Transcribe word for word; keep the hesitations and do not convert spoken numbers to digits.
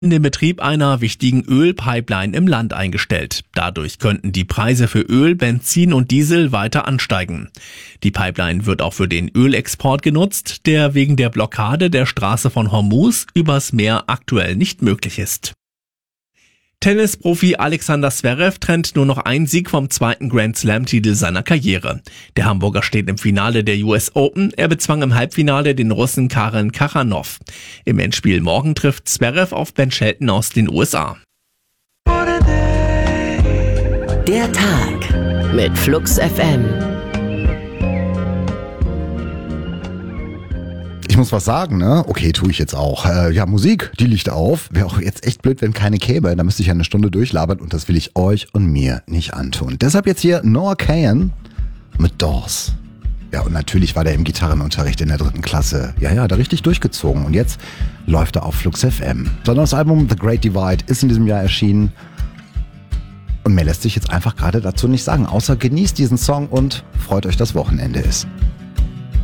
den Betrieb einer wichtigen Ölpipeline im Land eingestellt. Dadurch könnten die Preise für Öl, Benzin und Diesel weiter ansteigen. Die Pipeline wird auch für den Ölexport genutzt, der wegen der Blockade der Straße von Hormuz übers Meer aktuell nicht möglich ist. Tennisprofi Alexander Zverev trennt nur noch einen Sieg vom zweiten Grand-Slam-Titel seiner Karriere. Der Hamburger steht im Finale der U S Open. Er bezwang im Halbfinale den Russen Karen Khachanov. Im Endspiel morgen trifft Zverev auf Ben Shelton aus den U S A. Der Tag mit Flux F M. Ich muss was sagen, ne? Okay, tue ich jetzt auch. Äh, ja, Musik, die liegt auf. Wäre auch jetzt echt blöd, wenn keine käme. Da müsste ich ja eine Stunde durchlabern und das will ich euch und mir nicht antun. Deshalb jetzt hier Noah Kahan mit Doors. Ja, und natürlich war der im Gitarrenunterricht in der dritten Klasse. Ja, ja, da richtig durchgezogen. Und jetzt läuft er auf Flux F M. Sein neues Album The Great Divide ist in diesem Jahr erschienen. Und mehr lässt sich jetzt einfach gerade dazu nicht sagen, außer genießt diesen Song und freut euch, dass Wochenende ist.